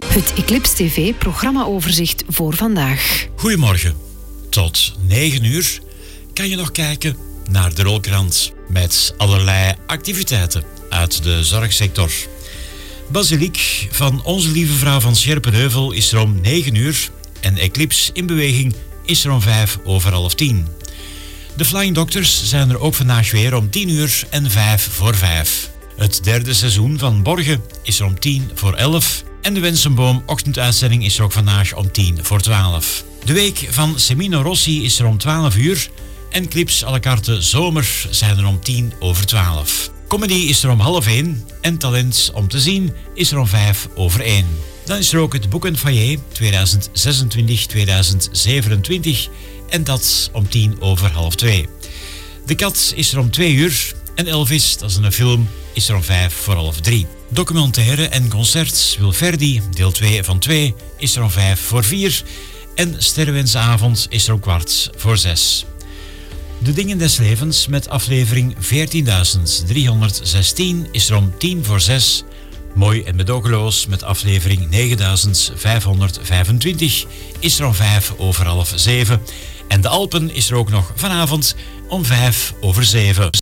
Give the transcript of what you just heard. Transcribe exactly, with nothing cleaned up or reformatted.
Het Eclipse T V-programmaoverzicht voor vandaag. Goedemorgen. Tot negen uur kan je nog kijken naar de Rolkrant met allerlei activiteiten uit de zorgsector. Basiliek van Onze Lieve Vrouw van Scherpenheuvel is er om negen uur en Eclipse in beweging is er om vijf over half tien. De Flying Doctors zijn er ook vandaag weer om tien uur en vijf voor vijf. Het derde seizoen van Borgen is er om tien voor elf. En de Wensenboom ochtenduitzending is er ook vandaag om tien voor twaalf. De week van Semino Rossi is er om twaalf uur. En clips à la carte zomer zijn er om tien over twaalf. Comedy is er om half één. En talent om te zien is er om vijf over één. Dan is er ook het Boekenfoyer tweeduizend zesentwintig tweeduizend zevenentwintig. En dat om tien over half twee. De Kat is er om twee uur. En Elvis, dat is een film, is er om vijf voor half drie. Documentaire en concert Wilverdi, deel twee van twee, is er om vijf voor vier. En Sterrenwensavond is er om kwart voor zes. De Dingen des Levens met aflevering veertienduizend driehonderdzestien is er om tien voor zes. Mooi en medogeloos met aflevering negenduizend vijfhonderdvijfentwintig is er om vijf over half zeven. En de Alpen is er ook nog vanavond om vijf over zeven.